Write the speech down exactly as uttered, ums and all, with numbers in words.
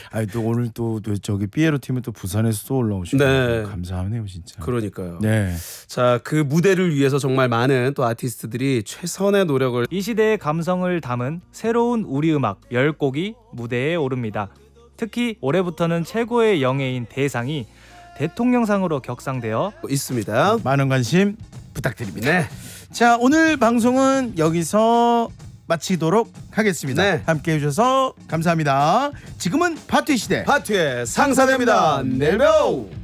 아니 또 오늘 또, 또 저기 삐에로 팀은 또 부산에서 또 올라오시고 네. 감사하네요 진짜. 그러니까요. 네. 자, 그 무대를 위해서 정말 많은 또 아티스트들이 최선의 노력을 이 시대의 감성을 담은 새로운 우리 음악 열 곡이 무대에 오릅니다. 특히 올해부터는 최고의 영예인 대상이 대통령상으로 격상되어 있습니다. 많은 관심 부탁드립니다. 네. 자 오늘 방송은 여기서 마치도록 하겠습니다. 네. 함께 해주셔서 감사합니다. 지금은 파티 시대 파티의 상사됩니다. 내려.